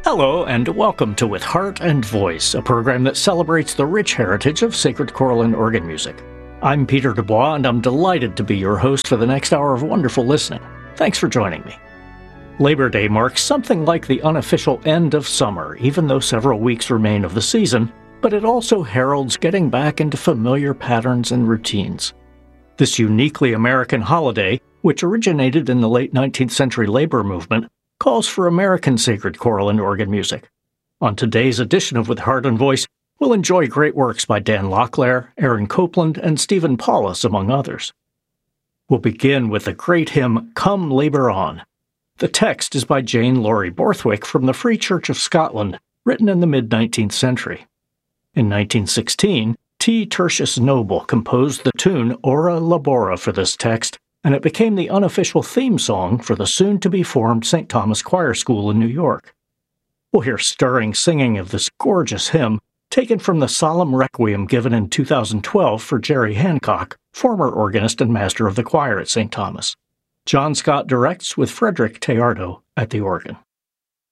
Hello, and welcome to With Heart and Voice, a program that celebrates the rich heritage of sacred choral and organ music. I'm Peter Dubois, and I'm delighted to be your host for the next hour of wonderful listening. Thanks for joining me. Labor Day marks something like the unofficial end of summer, even though several weeks remain of the season, but it also heralds getting back into familiar patterns and routines. This uniquely American holiday, which originated in the late 19th century labor movement, calls for American sacred choral and organ music. On today's edition of With Heart and Voice, we'll enjoy great works by Dan Locklear, Aaron Copland, and Stephen Paulus, among others. We'll begin with the great hymn, Come Labour On. The text is by Jane Laurie Borthwick from the Free Church of Scotland, written in the mid-19th century. In 1916, T. Tertius Noble composed the tune Ora Labora for this text, and it became the unofficial theme song for the soon-to-be-formed St. Thomas Choir School in New York. We'll hear stirring singing of this gorgeous hymn, taken from the solemn requiem given in 2012 for Jerry Hancock, former organist and master of the choir at St. Thomas. John Scott directs with Frederick Teardo at the organ.